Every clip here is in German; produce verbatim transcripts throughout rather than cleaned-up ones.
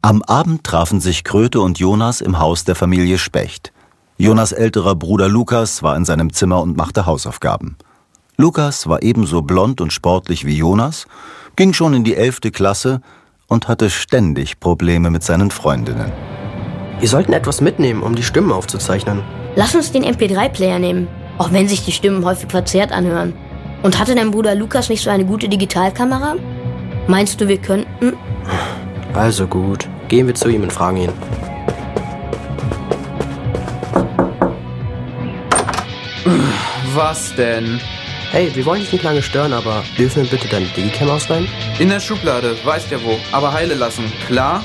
Am Abend trafen sich Kröte und Jonas im Haus der Familie Specht. Jonas' älterer Bruder Lukas war in seinem Zimmer und machte Hausaufgaben. Lukas war ebenso blond und sportlich wie Jonas, ging schon in die elfte Klasse und hatte ständig Probleme mit seinen Freundinnen. Wir sollten etwas mitnehmen, um die Stimmen aufzuzeichnen. Lass uns den M P drei Player nehmen, auch wenn sich die Stimmen häufig verzerrt anhören. Und hatte dein Bruder Lukas nicht so eine gute Digitalkamera? Meinst du, wir könnten? Also gut, gehen wir zu ihm und fragen ihn. Was denn? Hey, wir wollen dich nicht lange stören, aber dürfen wir bitte deine Digicam ausleihen? In der Schublade, weißt ja wo, aber heile lassen, klar?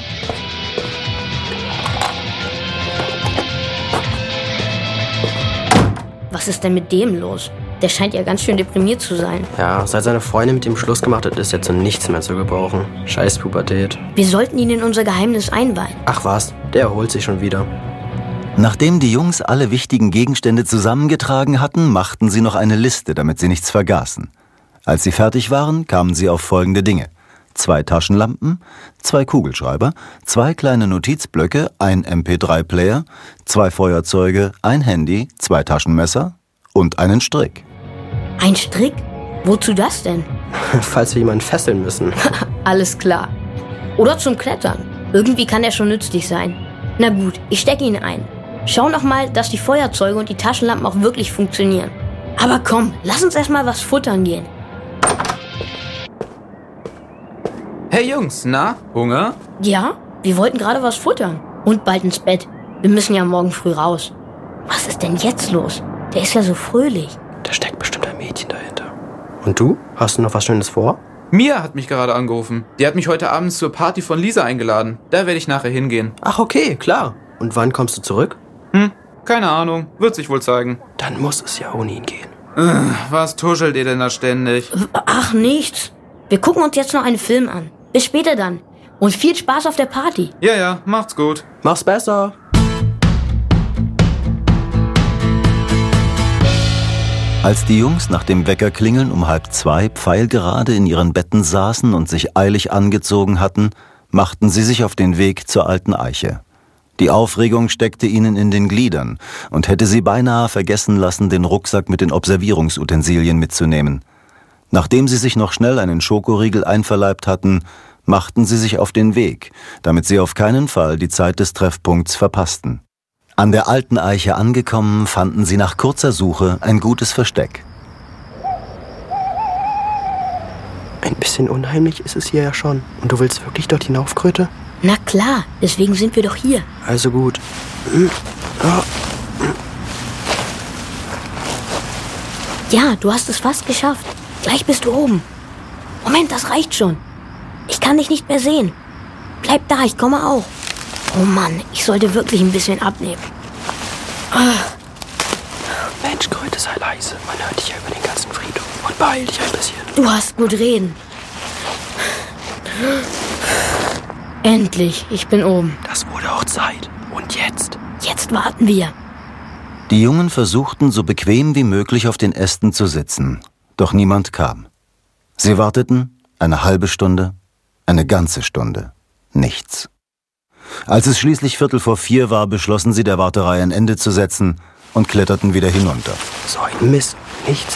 Was ist denn mit dem los? Der scheint ja ganz schön deprimiert zu sein. Ja, seit seine Freundin mit ihm Schluss gemacht hat, ist er zu nichts mehr zu gebrauchen. Scheiß Pubertät. Wir sollten ihn in unser Geheimnis einweihen. Ach was, der erholt sich schon wieder. Nachdem die Jungs alle wichtigen Gegenstände zusammengetragen hatten, machten sie noch eine Liste, damit sie nichts vergaßen. Als sie fertig waren, kamen sie auf folgende Dinge: Zwei Taschenlampen, zwei Kugelschreiber, zwei kleine Notizblöcke, ein M P drei Player, zwei Feuerzeuge, ein Handy, zwei Taschenmesser und einen Strick. Ein Strick? Wozu das denn? Falls wir jemanden fesseln müssen. Alles klar. Oder zum Klettern. Irgendwie kann er schon nützlich sein. Na gut, ich stecke ihn ein. Schau noch mal, dass die Feuerzeuge und die Taschenlampen auch wirklich funktionieren. Aber komm, lass uns erst mal was futtern gehen. Hey Jungs, na, Hunger? Ja, wir wollten gerade was futtern. Und bald ins Bett. Wir müssen ja morgen früh raus. Was ist denn jetzt los? Der ist ja so fröhlich. Da steckt bestimmt ein Mädchen dahinter. Und du? Hast du noch was Schönes vor? Mia hat mich gerade angerufen. Die hat mich heute Abend zur Party von Lisa eingeladen. Da werde ich nachher hingehen. Ach okay, klar. Und wann kommst du zurück? Hm, keine Ahnung. Wird sich wohl zeigen. Dann muss es ja ohne ihn gehen. Äh, was tuschelt ihr denn da ständig? Ach, nichts. Wir gucken uns jetzt noch einen Film an. Bis später dann. Und viel Spaß auf der Party. Ja, ja, macht's gut. Mach's besser. Als die Jungs nach dem Weckerklingeln um halb zwei pfeilgerade in ihren Betten saßen und sich eilig angezogen hatten, machten sie sich auf den Weg zur alten Eiche. Die Aufregung steckte ihnen in den Gliedern und hätte sie beinahe vergessen lassen, den Rucksack mit den Observierungsutensilien mitzunehmen. Nachdem sie sich noch schnell einen Schokoriegel einverleibt hatten, machten sie sich auf den Weg, damit sie auf keinen Fall die Zeit des Treffpunkts verpassten. An der alten Eiche angekommen, fanden sie nach kurzer Suche ein gutes Versteck. Ein bisschen unheimlich ist es hier ja schon. Und du willst wirklich dort hinauf, Kröte? Na klar, deswegen sind wir doch hier. Also gut. Hm. Oh. Ja, du hast es fast geschafft. Gleich bist du oben. Moment, das reicht schon. Ich kann dich nicht mehr sehen. Bleib da, ich komme auch. Oh Mann, ich sollte wirklich ein bisschen abnehmen. Ah. Mensch, Kröte, sei leise. Man hört dich ja über den ganzen Friedhof. Und beeil dich ein bisschen. Du hast gut reden. Endlich, ich bin oben. Das wurde auch Zeit. Und jetzt? Jetzt warten wir. Die Jungen versuchten, so bequem wie möglich auf den Ästen zu sitzen. Doch niemand kam. Sie warteten eine halbe Stunde, eine ganze Stunde. Nichts. Als es schließlich Viertel vor vier war, beschlossen sie, der Warterei ein Ende zu setzen und kletterten wieder hinunter. So ein Mist. Nichts.